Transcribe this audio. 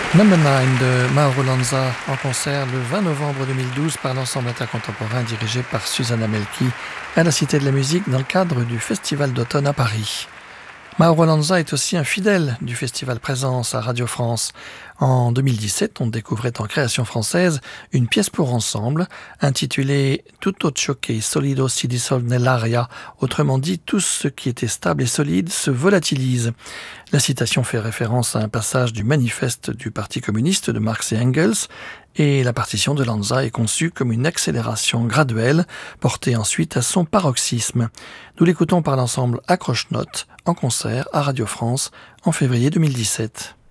Number 9 de Mauro Lanza en concert le 20 novembre 2012 par l'ensemble intercontemporain dirigé par Susanna Melki à la Cité de la Musique dans le cadre du Festival d'automne à Paris. Mauro Lanza est aussi un fidèle du Festival Présence à Radio France. En 2017, on découvrait en création française une pièce pour ensemble intitulée Tutto ciò che è solido si dissolve nell'aria, autrement dit tout ce qui était stable et solide se volatilise. La citation fait référence à un passage du manifeste du Parti communiste de Marx et Engels, et la partition de Lanza est conçue comme une accélération graduelle, portée ensuite à son paroxysme. Nous l'écoutons par l'ensemble Accroche-Notes en concert à Radio France en février 2017.